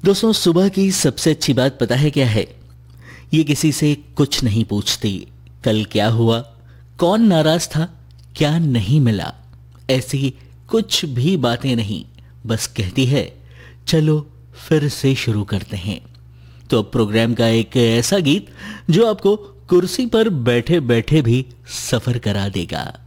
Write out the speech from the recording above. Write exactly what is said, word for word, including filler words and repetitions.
दोस्तों, सुबह की सबसे अच्छी बात पता है क्या है? ये किसी से कुछ नहीं पूछती, कल क्या हुआ, कौन नाराज था, क्या नहीं मिला, ऐसी कुछ भी बातें नहीं। बस कहती है चलो फिर से शुरू करते हैं। तो अब प्रोग्राम का एक ऐसा गीत जो आपको कुर्सी पर बैठे बैठे भी सफर करा देगा।